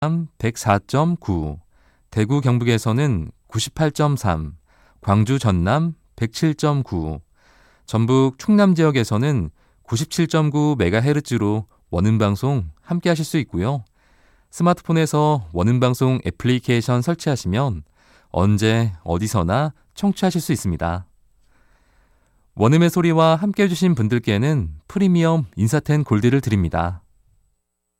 104.9, 대구 경북에서는 98.3, 광주 전남 107.9, 전북 충남 지역에서는 97.9MHz로 원음방송 함께 하실 수 있고요. 스마트폰에서 원음방송 애플리케이션 설치하시면 언제 어디서나 청취하실 수 있습니다. 원음의 소리와 함께 해주신 분들께는 프리미엄 인사텐 골드를 드립니다.